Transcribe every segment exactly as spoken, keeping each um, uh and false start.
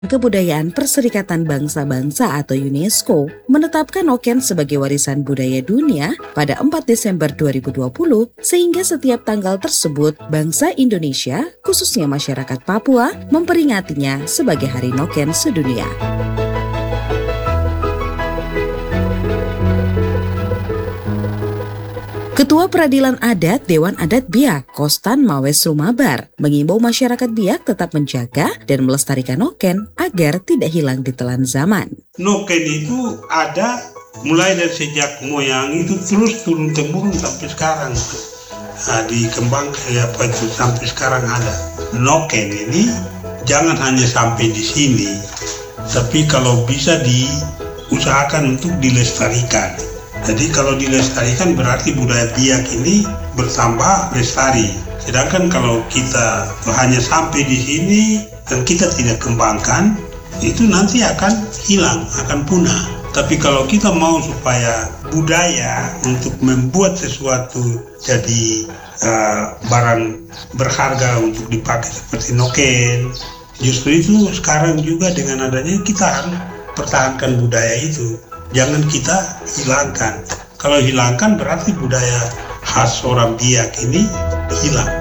Kebudayaan Perserikatan Bangsa-Bangsa atau UNESCO menetapkan Noken sebagai warisan budaya dunia pada empat Desember dua ribu dua puluh, sehingga setiap tanggal tersebut bangsa Indonesia, khususnya masyarakat Papua, memperingatinya sebagai Hari Noken Sedunia. Ketua Peradilan Adat Dewan Adat Biak, Kostan Mawes Rumabar, mengimbau masyarakat Biak tetap menjaga dan melestarikan Noken agar tidak hilang di telan zaman. Noken itu ada mulai dari sejak moyang itu terus turun temurun sampai sekarang. Nah, dikembangkan apa itu sampai sekarang ada. Noken ini jangan hanya sampai di sini, tapi kalau bisa diusahakan untuk dilestarikan. Jadi kalau dilestarikan berarti budaya Biak ini bertambah lestari. Sedangkan kalau kita hanya sampai di sini dan kita tidak kembangkan, itu nanti akan hilang, akan punah. Tapi kalau kita mau supaya budaya untuk membuat sesuatu jadi uh, barang berharga untuk dipakai seperti Noken, justru itu sekarang juga dengan adanya kita harus pertahankan budaya itu. Jangan kita hilangkan. Kalau hilangkan berarti budaya khas orang Biak ini hilang.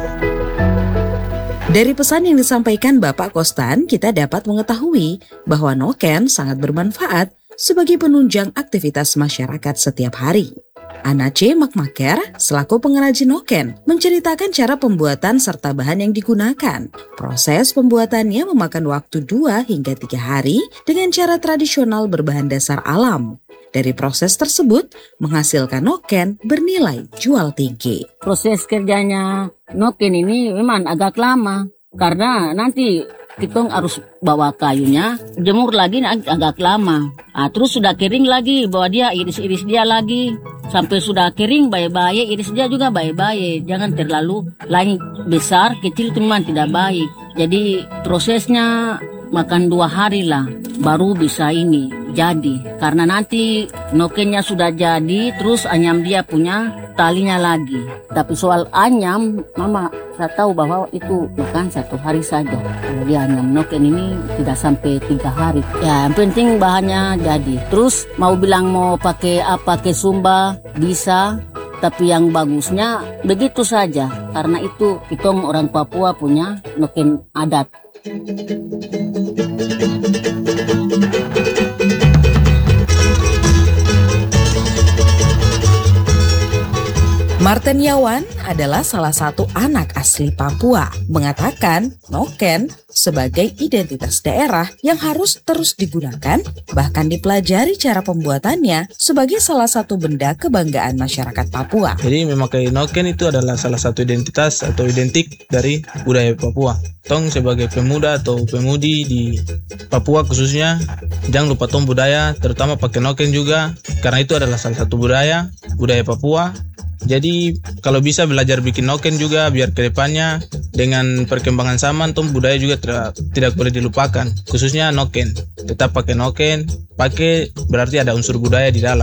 Dari pesan yang disampaikan Bapak Kostan, kita dapat mengetahui bahwa Noken sangat bermanfaat sebagai penunjang aktivitas masyarakat setiap hari. Anace Makmaker, selaku pengrajin Noken, menceritakan cara pembuatan serta bahan yang digunakan. Proses pembuatannya memakan waktu dua hingga tiga hari dengan cara tradisional berbahan dasar alam. Dari proses tersebut, menghasilkan Noken bernilai jual tinggi. Proses kerjanya Noken ini memang agak lama, karena nanti kita harus bawa kayunya, jemur lagi agak lama. Nah, terus sudah kering lagi, bawa dia iris-iris dia lagi. Sampai sudah kering baik-baik, iris dia juga baik-baik. Jangan terlalu lain besar, kecil itu memang tidak baik. Jadi prosesnya makan dua hari lah, baru bisa ini jadi. Karena nanti Nokennya sudah jadi, terus anyam dia punya talinya lagi. Tapi soal anyam, Mama saya tahu bahwa itu bukan satu hari saja. Kalau dia anyam Noken ini tidak sampai tiga hari. Ya, yang penting bahannya jadi. Terus mau bilang mau pakai apa, pakai sumba bisa. Tapi yang bagusnya begitu saja. Karena itu kita orang Papua punya Noken adat. Martin Yawan adalah salah satu anak asli Papua, mengatakan Noken sebagai identitas daerah yang harus terus digunakan, bahkan dipelajari cara pembuatannya sebagai salah satu benda kebanggaan masyarakat Papua. Jadi memakai Noken itu adalah salah satu identitas atau identik dari budaya Papua. Tong sebagai pemuda atau pemudi di Papua khususnya, jangan lupa tong budaya, terutama pakai Noken juga, karena itu adalah salah satu budaya, budaya Papua. Jadi kalau bisa belajar bikin Noken juga biar kedepannya dengan perkembangan zaman tuh budaya juga ter- tidak boleh dilupakan, khususnya Noken. Tetap pakai Noken, pakai berarti ada unsur budaya di dalam.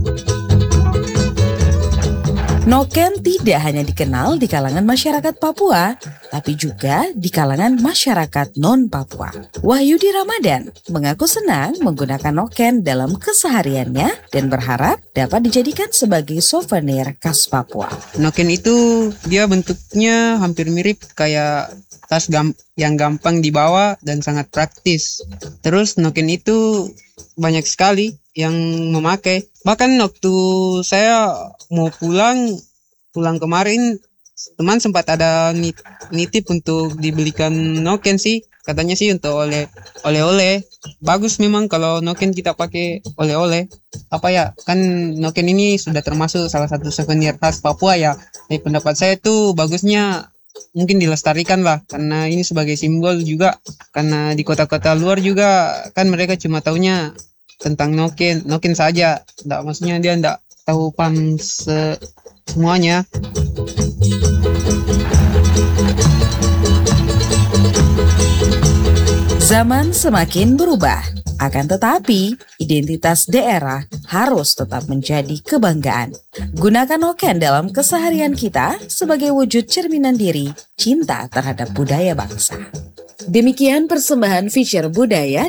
Noken tidak hanya dikenal di kalangan masyarakat Papua, tapi juga di kalangan masyarakat non-Papua. Wahyudi Ramadan mengaku senang menggunakan Noken dalam kesehariannya dan berharap dapat dijadikan sebagai souvenir khas Papua. Noken itu dia bentuknya hampir mirip kayak tas gam- yang gampang dibawa dan sangat praktis. Terus Noken itu banyak sekali yang memakai. Bahkan waktu saya mau pulang pulang kemarin, teman sempat ada nitip untuk dibelikan Noken sih. Katanya sih untuk oleh oleh-oleh. Bagus memang kalau Noken kita pakai oleh-oleh. Apa ya, kan Noken ini sudah termasuk salah satu souvenir khas Papua ya. Dari pendapat saya tuh bagusnya mungkin dilestarikan lah, karena ini sebagai simbol juga. Karena di kota-kota luar juga kan mereka cuma taunya tentang Noken, Noken saja. Nggak, maksudnya dia nggak tahu paham se- semuanya. Zaman semakin berubah, akan tetapi identitas daerah harus tetap menjadi kebanggaan. Gunakan Noken dalam keseharian kita sebagai wujud cerminan diri, cinta terhadap budaya bangsa. Demikian persembahan Feature Budaya